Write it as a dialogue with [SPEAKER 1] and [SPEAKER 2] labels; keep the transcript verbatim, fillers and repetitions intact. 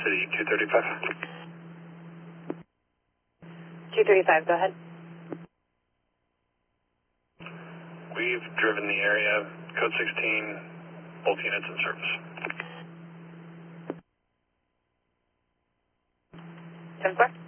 [SPEAKER 1] City, two thirty-five.
[SPEAKER 2] two thirty-five, go ahead.
[SPEAKER 1] We've driven the area, code sixteen, both units in service.
[SPEAKER 2] ten four.